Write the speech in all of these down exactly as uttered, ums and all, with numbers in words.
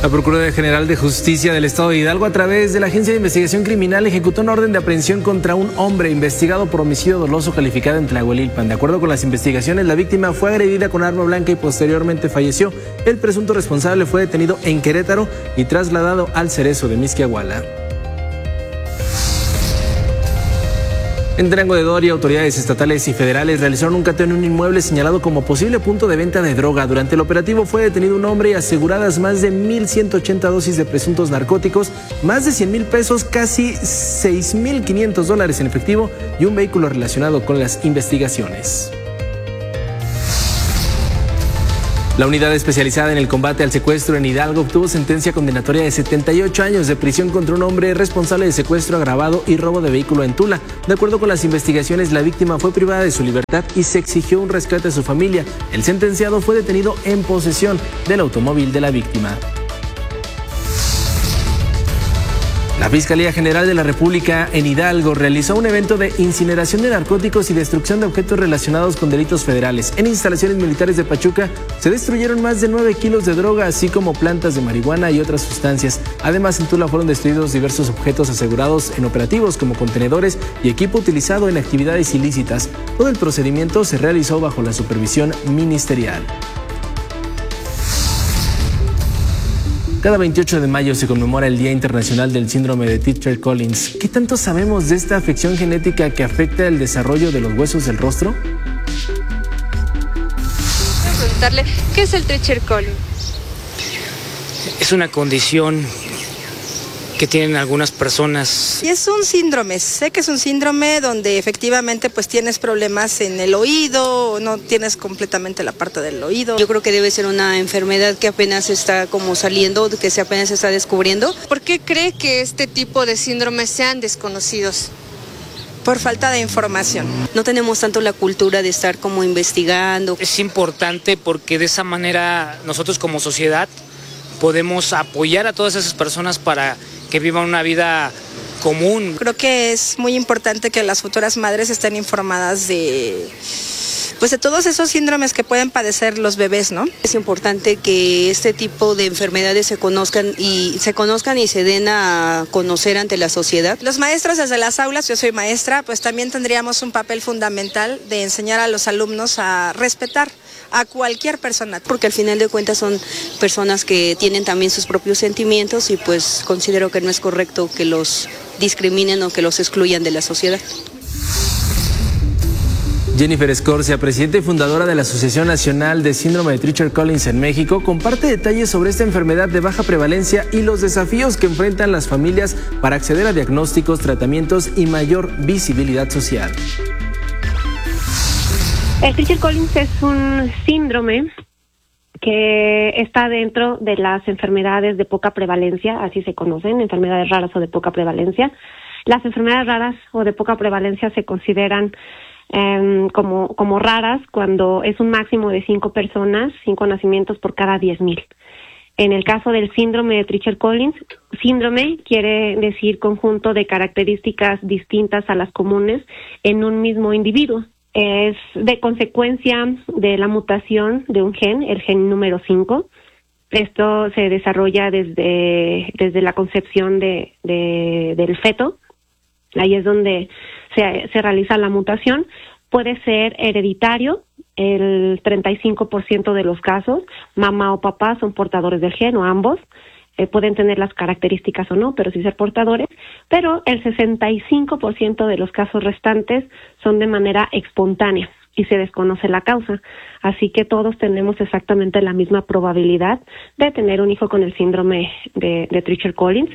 La Procuraduría General de Justicia del Estado de Hidalgo, a través de la Agencia de Investigación Criminal, ejecutó una orden de aprehensión contra un hombre investigado por homicidio doloso calificado en Tlahuelilpan. De acuerdo con las investigaciones, la víctima fue agredida con arma blanca y posteriormente falleció. El presunto responsable fue detenido en Querétaro y trasladado al Cerezo de Mixquiahuala. En Durango de Doria, autoridades estatales y federales realizaron un cateo en un inmueble señalado como posible punto de venta de droga. Durante el operativo fue detenido un hombre y aseguradas más de mil ciento ochenta dosis de presuntos narcóticos, más de cien mil pesos, casi seis mil quinientos dólares en efectivo y un vehículo relacionado con las investigaciones. La unidad especializada en el combate al secuestro en Hidalgo obtuvo sentencia condenatoria de setenta y ocho años de prisión contra un hombre responsable de secuestro agravado y robo de vehículo en Tula. De acuerdo con las investigaciones, la víctima fue privada de su libertad y se exigió un rescate a su familia. El sentenciado fue detenido en posesión del automóvil de la víctima. La Fiscalía General de la República en Hidalgo realizó un evento de incineración de narcóticos y destrucción de objetos relacionados con delitos federales. En instalaciones militares de Pachuca se destruyeron más de nueve kilos de droga, así como plantas de marihuana y otras sustancias. Además, en Tula fueron destruidos diversos objetos asegurados en operativos como contenedores y equipo utilizado en actividades ilícitas. Todo el procedimiento se realizó bajo la supervisión ministerial. Cada veintiocho de mayo se conmemora el Día Internacional del Síndrome de Treacher-Collins. ¿Qué tanto sabemos de esta afección genética que afecta el desarrollo de los huesos del rostro? Quiero preguntarle, ¿qué es el Treacher-Collins? Es una condición que tienen algunas personas. Y es un síndrome, sé que es un síndrome donde efectivamente pues tienes problemas en el oído, no tienes completamente la parte del oído. Yo creo que debe ser una enfermedad que apenas está como saliendo, que se apenas está descubriendo. ¿Por qué cree que este tipo de síndromes sean desconocidos? Por falta de información. No tenemos tanto la cultura de estar como investigando. Es importante porque de esa manera nosotros como sociedad podemos apoyar a todas esas personas para que vivan una vida común. Creo que es muy importante que las futuras madres estén informadas de, pues, de todos esos síndromes que pueden padecer los bebés, ¿no? Es importante que este tipo de enfermedades se conozcan y se conozcan y se den a conocer ante la sociedad. Los maestros desde las aulas, yo soy maestra, pues también tendríamos un papel fundamental de enseñar a los alumnos a respetar a cualquier persona. Porque al final de cuentas son personas que tienen también sus propios sentimientos y pues considero que no es correcto que los discriminen o que los excluyan de la sociedad. Jennifer Escorcia, presidenta y fundadora de la Asociación Nacional de Síndrome de Treacher-Collins en México, comparte detalles sobre esta enfermedad de baja prevalencia y los desafíos que enfrentan las familias para acceder a diagnósticos, tratamientos y mayor visibilidad social. El Treacher-Collins es un síndrome que está dentro de las enfermedades de poca prevalencia, así se conocen, enfermedades raras o de poca prevalencia. Las enfermedades raras o de poca prevalencia se consideran eh, como, como raras cuando es un máximo de cinco personas, cinco nacimientos por cada diez mil. En el caso del síndrome de Treacher-Collins, síndrome quiere decir conjunto de características distintas a las comunes en un mismo individuo. Es de consecuencia de la mutación de un gen, el gen número cinco. Esto se desarrolla desde, desde la concepción de, de, del feto. Ahí es donde se, se realiza la mutación. Puede ser hereditario, el treinta y cinco por ciento de los casos. Mamá o papá son portadores del gen o ambos. Eh, pueden tener las características o no, pero sí ser portadores, pero el sesenta y cinco por ciento de los casos restantes son de manera espontánea y se desconoce la causa. Así que todos tenemos exactamente la misma probabilidad de tener un hijo con el síndrome de, de Treacher-Collins.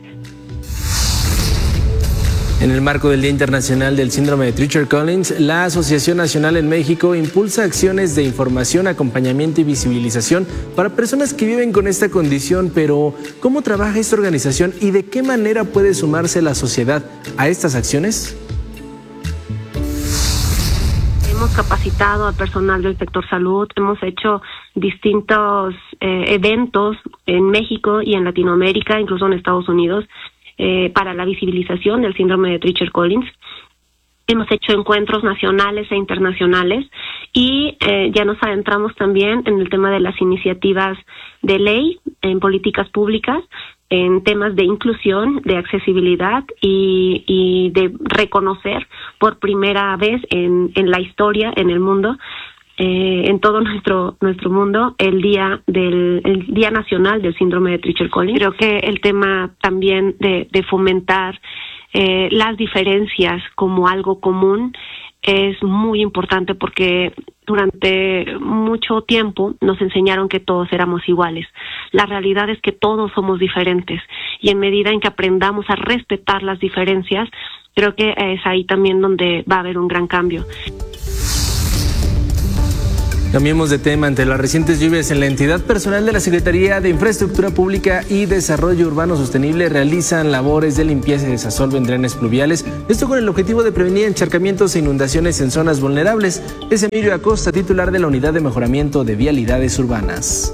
En el marco del Día Internacional del Síndrome de Treacher-Collins, la Asociación Nacional en México impulsa acciones de información, acompañamiento y visibilización para personas que viven con esta condición. Pero, ¿cómo trabaja esta organización y de qué manera puede sumarse la sociedad a estas acciones? Hemos capacitado al personal del sector salud, hemos hecho distintos eh, eventos en México y en Latinoamérica, incluso en Estados Unidos, Eh, para la visibilización del síndrome de Treacher-Collins. Hemos hecho encuentros nacionales e internacionales y eh, ya nos adentramos también en el tema de las iniciativas de ley en políticas públicas, en temas de inclusión, de accesibilidad y, y de reconocer por primera vez en, en la historia, en el mundo, eh, en todo nuestro nuestro mundo, el día del el Día Nacional del Síndrome de Treacher-Collins. Creo que el tema también de, de fomentar eh, las diferencias como algo común es muy importante, porque durante mucho tiempo nos enseñaron que todos éramos iguales. La realidad es que todos somos diferentes, y en medida en que aprendamos a respetar las diferencias, creo que es ahí también donde va a haber un gran cambio. Cambiemos de tema. Ante las recientes lluvias en la entidad, personal de la Secretaría de Infraestructura Pública y Desarrollo Urbano Sostenible realizan labores de limpieza y desasolve en drenes pluviales, esto con el objetivo de prevenir encharcamientos e inundaciones en zonas vulnerables. Es Emilio Acosta, titular de la Unidad de Mejoramiento de Vialidades Urbanas.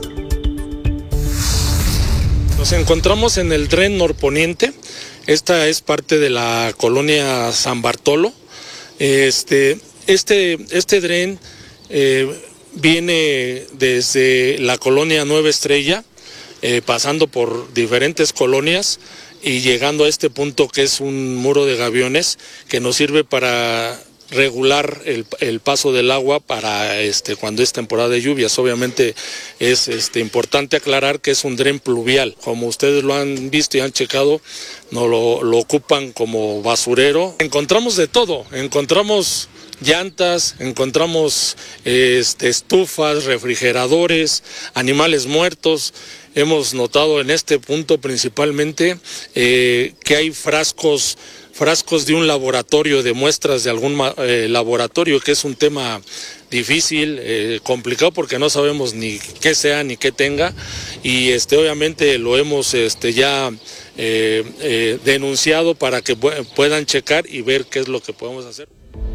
Nos encontramos en el dren norponiente. Esta es parte de la colonia San Bartolo. Este, este, este dren eh, viene desde la colonia Nueva Estrella, eh, pasando por diferentes colonias y llegando a este punto que es un muro de gaviones que nos sirve para regular el, el paso del agua para este cuando es temporada de lluvias. Obviamente es este importante aclarar que es un dren pluvial. Como ustedes lo han visto y han checado, no lo, lo ocupan como basurero. Encontramos de todo, encontramos llantas, encontramos este, estufas, refrigeradores, animales muertos. Hemos notado en este punto principalmente eh, que hay frascos frascos de un laboratorio, de muestras de algún eh, laboratorio, que es un tema difícil, eh, complicado, porque no sabemos ni qué sea ni qué tenga, y este obviamente lo hemos este ya eh, eh, denunciado para que puedan checar y ver qué es lo que podemos hacer.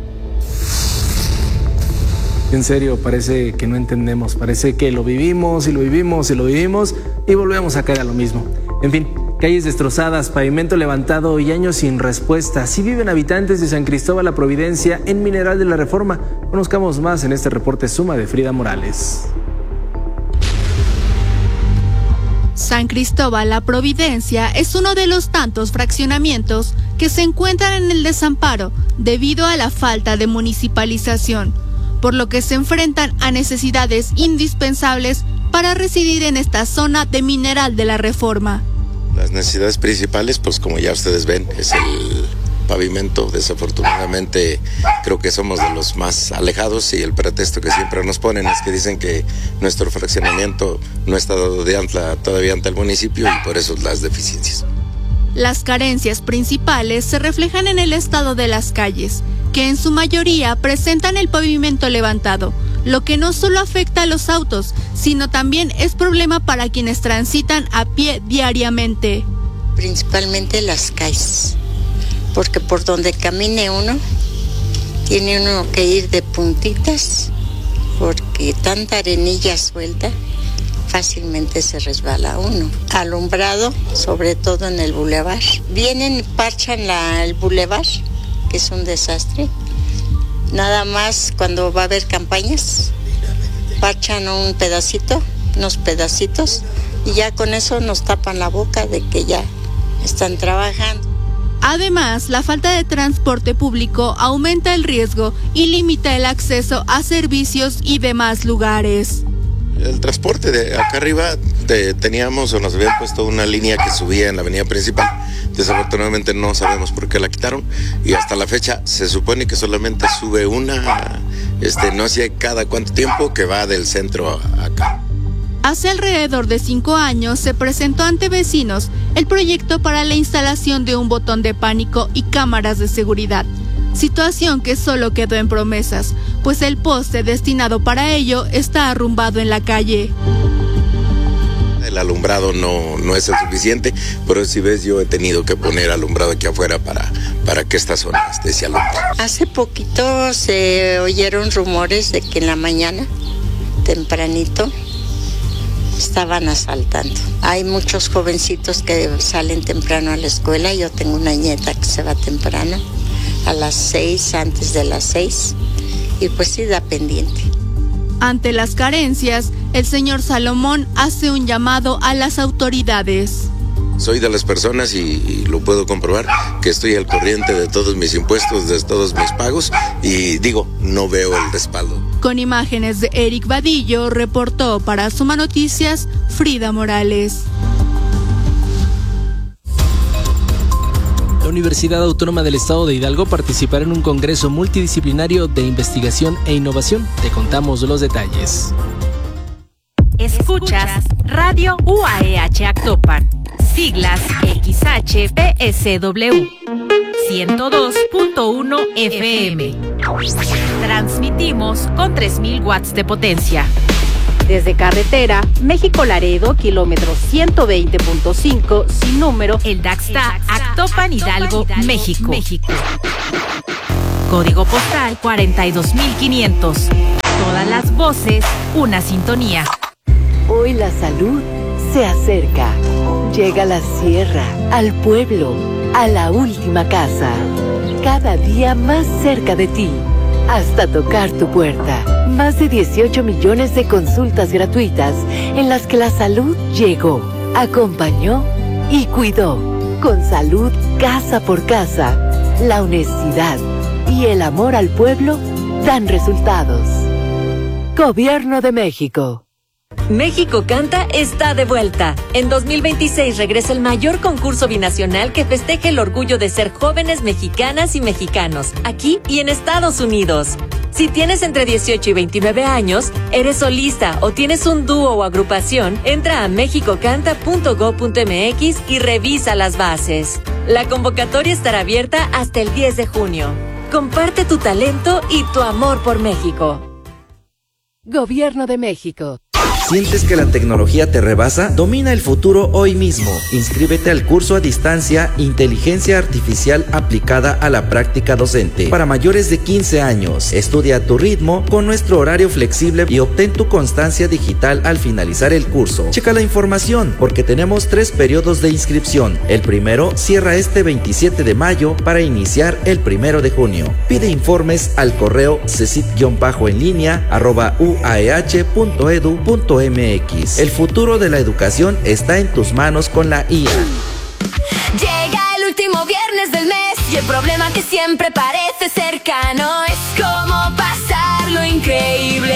En serio, parece que no entendemos, parece que lo vivimos y lo vivimos y lo vivimos y volvemos a caer a lo mismo. En fin, calles destrozadas, pavimento levantado y años sin respuesta. Así viven habitantes de San Cristóbal La Providencia en Mineral de la Reforma. Conozcamos más en este reporte Suma de Frida Morales. San Cristóbal La Providencia es uno de los tantos fraccionamientos que se encuentran en el desamparo debido a la falta de municipalización, por lo que se enfrentan a necesidades indispensables para residir en esta zona de Mineral de la Reforma. Las necesidades principales, pues como ya ustedes ven, es el pavimento. Desafortunadamente creo que somos de los más alejados, y el pretexto que siempre nos ponen es que dicen que nuestro fraccionamiento no está dado de alta todavía ante el municipio, y por eso las deficiencias. Las carencias principales se reflejan en el estado de las calles, que en su mayoría presentan el pavimento levantado, lo que no solo afecta a los autos, sino también es problema para quienes transitan a pie diariamente. Principalmente las calles, porque por donde camine uno, tiene uno que ir de puntitas, porque tanta arenilla suelta, fácilmente se resbala uno. Alumbrado, sobre todo en el bulevar. Vienen y parchan la, el bulevar, que es un desastre. Nada más cuando va a haber campañas, parchan un pedacito, unos pedacitos, y ya con eso nos tapan la boca de que ya están trabajando. Además, la falta de transporte público aumenta el riesgo y limita el acceso a servicios y demás lugares. El transporte de acá arriba de, teníamos o nos habían puesto una línea que subía en la avenida principal. Desafortunadamente no sabemos por qué la quitaron, y hasta la fecha se supone que solamente sube una, este, no sé cada cuánto tiempo, que va del centro a acá. Hace alrededor de cinco años se presentó ante vecinos el proyecto para la instalación de un botón de pánico y cámaras de seguridad, situación que solo quedó en promesas, pues el poste destinado para ello está arrumbado en la calle. El alumbrado no, no es el suficiente, pero si ves, yo he tenido que poner alumbrado aquí afuera para, para que esta zona esté se alumbre. Hace poquito se oyeron rumores de que en la mañana, tempranito, estaban asaltando. Hay muchos jovencitos que salen temprano a la escuela. Yo tengo una nieta que se va temprano. a las seis, antes de las seis, y pues sí da pendiente. Ante las carencias, el señor Salomón hace un llamado a las autoridades. Soy de las personas, y, y lo puedo comprobar, que estoy al corriente de todos mis impuestos, de todos mis pagos, y digo, no veo el respaldo. Con imágenes de Eric Vadillo, reportó para Suma Noticias, Frida Morales. La Universidad Autónoma del Estado de Hidalgo participará en un congreso multidisciplinario de investigación e innovación. Te contamos los detalles. Escuchas Radio U A E H Actopan, siglas X H P S W, ciento dos punto uno F M. Transmitimos con tres mil watts de potencia. Desde carretera, México-Laredo, kilómetro ciento veinte punto cinco, sin número, el Daxta, Actopan, Hidalgo, México. México. Código postal cuarenta y dos mil quinientos. Todas las voces, una sintonía. Hoy la salud se acerca. Llega a la sierra, al pueblo, a la última casa. Cada día más cerca de ti, hasta tocar tu puerta. Más de dieciocho millones de consultas gratuitas en las que la salud llegó, acompañó y cuidó. Con salud casa por casa, la honestidad y el amor al pueblo dan resultados. Gobierno de México. México Canta está de vuelta. En dos mil veintiséis regresa el mayor concurso binacional que festeja el orgullo de ser jóvenes mexicanas y mexicanos, aquí y en Estados Unidos. Si tienes entre dieciocho y veintinueve años, eres solista o tienes un dúo o agrupación, entra a mexico canta punto gob punto m x y revisa las bases. La convocatoria estará abierta hasta el diez de junio. Comparte tu talento y tu amor por México. Gobierno de México. ¿Sientes que la tecnología te rebasa? Domina el futuro hoy mismo. Inscríbete al curso a distancia Inteligencia Artificial aplicada a la práctica docente para mayores de quince años. Estudia a tu ritmo con nuestro horario flexible y obtén tu constancia digital al finalizar el curso. Checa la información porque tenemos tres periodos de inscripción. El primero cierra este veintisiete de mayo para iniciar el primero de junio. Pide informes al correo cesit-en línea arroba uaeh punto edu punto m x. El futuro de la educación está en tus manos con la I A. Llega el último viernes del mes y el problema que siempre parece cercano es cómo pasar lo increíble.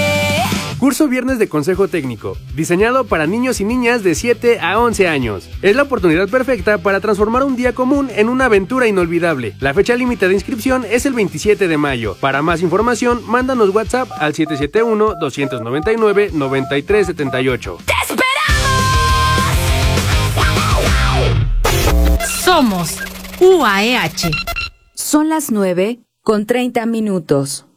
Curso Viernes de Consejo Técnico, diseñado para niños y niñas de siete a once años. Es la oportunidad perfecta para transformar un día común en una aventura inolvidable. La fecha límite de inscripción es el veintisiete de mayo. Para más información, mándanos WhatsApp al siete siete uno, dos nueve nueve, nueve tres siete ocho. ¡Te esperamos! Somos U A E H. Son las nueve con treinta minutos.